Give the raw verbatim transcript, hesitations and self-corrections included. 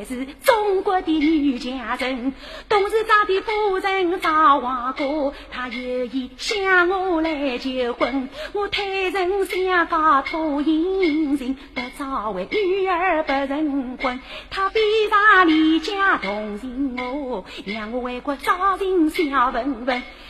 是中国的女强人，董事长的夫人赵王哥，他有意向我来求婚，我推人相告托银行，得早为女儿不成婚，他非常离家同情我，让我为国招亲小问问，